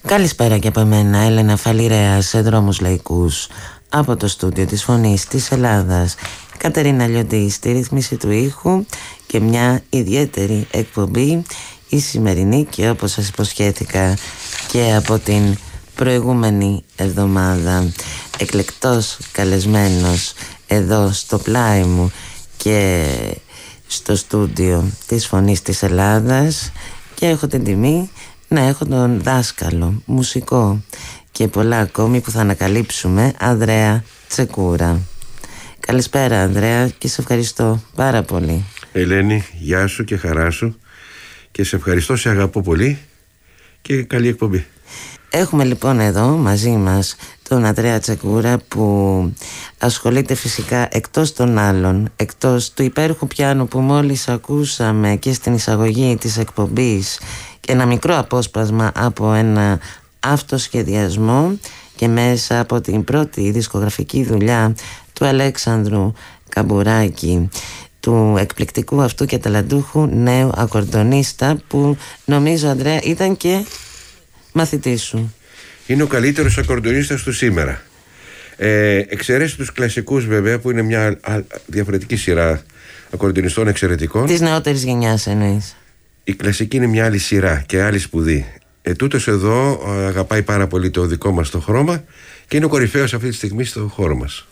Καλησπέρα και από εμένα, Έλενα Φαλιρέα, σε Δρόμους Λαϊκούς, από το στούντιο της Φωνής της Ελλάδας. Κατερίνα Λιοντή στη ρύθμιση του ήχου και μια ιδιαίτερη εκπομπή, η σημερινή, και όπως σας υποσχέθηκα και από την προηγούμενη εβδομάδα, εκλεκτός καλεσμένος εδώ στο πλάι μου και στο στούντιο της Φωνής της Ελλάδας, και έχω την τιμή να έχω τον δάσκαλο, μουσικό και πολλά ακόμη που θα ανακαλύψουμε, Ανδρέα Τσεκούρα. Καλησπέρα Ανδρέα και σε ευχαριστώ πάρα πολύ. Ελένη, γεια σου και χαρά σου, και σε ευχαριστώ, σε αγαπώ πολύ και καλή εκπομπή. Έχουμε λοιπόν εδώ μαζί μας τον Ανδρέα Τσεκούρα, που ασχολείται φυσικά, εκτός των άλλων, εκτός του υπέροχου πιάνου που μόλις ακούσαμε και στην εισαγωγή της εκπομπής, και ένα μικρό απόσπασμα από ένα αυτοσχεδιασμό και μέσα από την πρώτη δισκογραφική δουλειά του Αλέξανδρου Καμπουράκη, του εκπληκτικού αυτού και ταλαντούχου νέου ακορντονίστα, που νομίζω, Ανδρέα, ήταν και μαθητής σου. Είναι ο καλύτερος ακορντονίστας του σήμερα. Εξαιρέσει τους κλασικούς βέβαια, που είναι μια διαφορετική σειρά ακορντονιστών εξαιρετικών. Της νεότερης γενιάς εννοείς? Η κλασική είναι μια άλλη σειρά και άλλη σπουδή. Τούτος εδώ αγαπάει πάρα πολύ το δικό μας το χρώμα και είναι ο κορυφαίος αυτή τη στιγμή στο χώρο μας.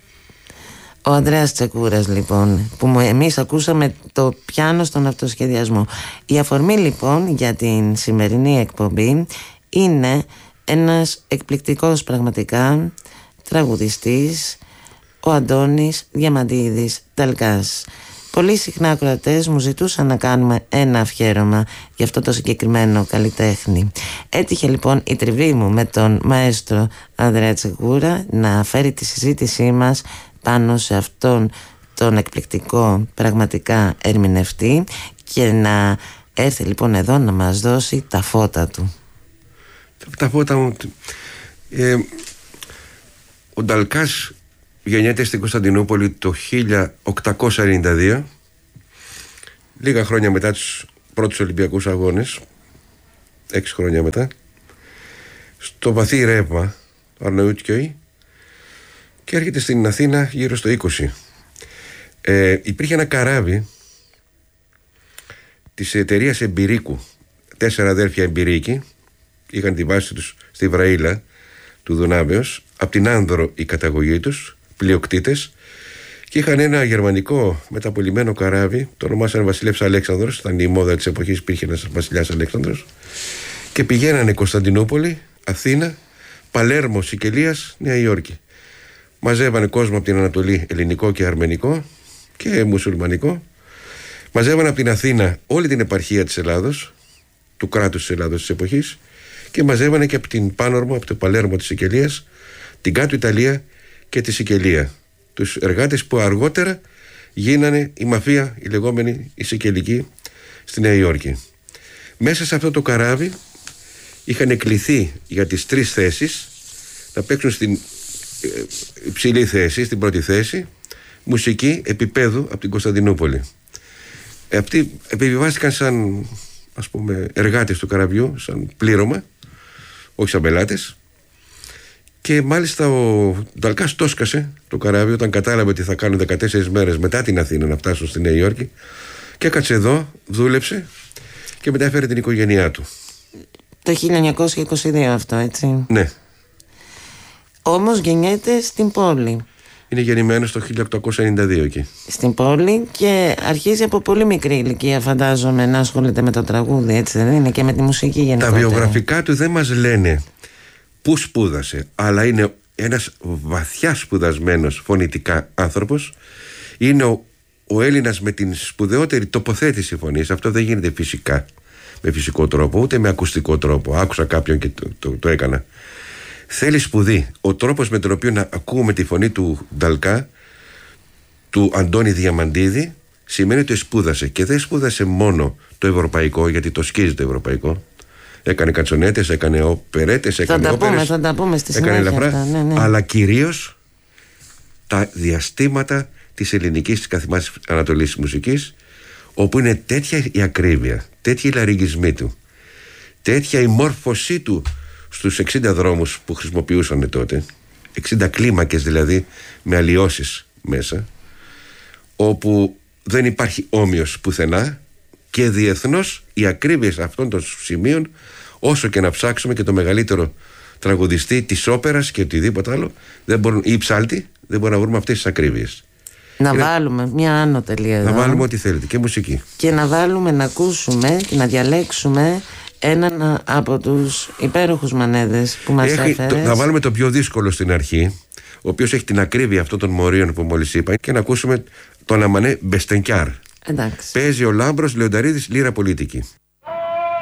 Ο Ανδρέας Τσεκούρας λοιπόν, που εμείς ακούσαμε το πιάνο στον αυτοσχεδιασμό. Η αφορμή λοιπόν για την σημερινή εκπομπή είναι ένας εκπληκτικός πραγματικά τραγουδιστής, ο Αντώνης Διαμαντίδης Ταλκάς. Πολύ συχνά ακροατές μου ζητούσαν να κάνουμε ένα αφιέρωμα για αυτό το συγκεκριμένο καλλιτέχνη. Έτυχε λοιπόν η τριβή μου με τον μαέστρο Ανδρέα Τσεκούρα να φέρει τη συζήτησή μας πάνω σε αυτόν τον εκπληκτικό πραγματικά ερμηνευτή, και να έρθει λοιπόν εδώ να μας δώσει τα φώτα του. Τα φώτα μου. Ο Ταλκάς γεννιέται στην Κωνσταντινούπολη το 1892, λίγα χρόνια μετά τους πρώτους Ολυμπιακούς Αγώνες, 6 χρόνια μετά, στο βαθύ ρεύμα Αρναούτκιοι, και έρχεται στην Αθήνα γύρω στο 20. Υπήρχε ένα καράβι της εταιρείας Εμπειρίκου, 4 αδέρφια Εμπειρίκοι, είχαν τη βάση τους στη Βραΐλα του Δουνάβεως, από την Άνδρο η καταγωγή τους, πλειοκτήτες, και είχαν ένα γερμανικό μεταπολιμένο καράβι, το ονομάσανε Βασιλεύς Αλέξανδρος, ήταν η μόδα της εποχής, υπήρχε ένας βασιλιάς Αλέξανδρος, και πηγαίνανε Κωνσταντινούπολη, Αθήνα, Παλέρμο, Σικελίας, Νέα Υόρκη. Μαζεύανε κόσμο από την Ανατολή, ελληνικό και αρμενικό και μουσουλμανικό. Μαζεύανε από την Αθήνα όλη την επαρχία της Ελλάδος, του κράτους της Ελλάδος της εποχής, και μαζεύανε και από την Πάνορμο, από το Παλέρμο της Σικελίας, την κάτω Ιταλία και τη Σικελία. Τους εργάτες που αργότερα γίνανε η μαφία, η λεγόμενη η Σικελική, στη Νέα Υόρκη. Μέσα σε αυτό το καράβι είχαν κληθεί για τις 3 θέσεις να παίξουν στην υψηλή θέση, στην πρώτη θέση, μουσική επίπεδου από την Κωνσταντινούπολη. Αυτοί επιβιβάστηκαν σαν, ας πούμε, εργάτες του καραβιού, σαν πλήρωμα, όχι σαν πελάτες. Και μάλιστα ο Ταλκάς το έσκασε το καράβι όταν κατάλαβε ότι θα κάνουν 14 μέρες μετά την Αθήνα να φτάσουν στη Νέα Υόρκη, και έκατσε εδώ, δούλεψε και μετά έφερε την οικογένειά του. Το 1922 αυτό, έτσι? Ναι. Όμως γεννιέται στην πόλη. Είναι γεννημένος το 1892 εκεί. Στην πόλη, και αρχίζει από πολύ μικρή ηλικία, φαντάζομαι, να ασχολείται με το τραγούδι, έτσι δεν είναι, και με τη μουσική γενικότερα. Τα βιογραφικά του δεν μας λένε πού σπούδασε, αλλά είναι ένας βαθιά σπουδασμένος φωνητικά άνθρωπος. Είναι ο Έλληνας με την σπουδαιότερη τοποθέτηση φωνής. Αυτό δεν γίνεται φυσικά, με φυσικό τρόπο, ούτε με ακουστικό τρόπο. Άκουσα κάποιον και το έκανα. Θέλει σπουδή. Ο τρόπος με τον οποίο να ακούμε τη φωνή του Ταλκά, του Αντώνη Διαμαντίδη, σημαίνει ότι σπούδασε. Και δεν σπούδασε μόνο το ευρωπαϊκό, γιατί το σκίζει το ευρωπαϊκό. Έκανε κατσονέτες, έκανε οπερέτες, έκανε όπερες, θα τα πούμε στη έκανε συνέχεια ελαφρά, αυτά, ναι. αλλά κυρίως τα διαστήματα της ελληνικής, της καθημερινής ανατολής μουσικής, όπου είναι τέτοια η ακρίβεια, τέτοια η λαρυγγισμή του, τέτοια η μόρφωσή του, στους 60 δρόμους που χρησιμοποιούσαν τότε, 60 κλίμακες δηλαδή με αλλοιώσεις μέσα, όπου δεν υπάρχει όμοιος πουθενά, και διεθνώς οι ακρίβειες αυτών των σημείων, όσο και να ψάξουμε και το μεγαλύτερο τραγουδιστή της όπερας και οτιδήποτε άλλο, δεν μπορούν, ή ψάλτη, δεν μπορούν να βρούμε αυτές τις ακρίβειες. Να βάλουμε μια άνω τελεία εδώ. Να βάλουμε ό,τι θέλετε και μουσική. Και να βάλουμε, να ακούσουμε και να διαλέξουμε έναν από τους υπέροχους μανέδες που μας έφερες. Να βάλουμε το πιο δύσκολο στην αρχή, ο οποίος έχει την ακρίβεια αυτών των μορίων που μόλις είπα, και να ακούσουμε τον Αμανέ Μπεστενκιάρ. Εντάξει. Παίζει ο Λάμπρος Λεονταρίδης λύρα πολίτικη.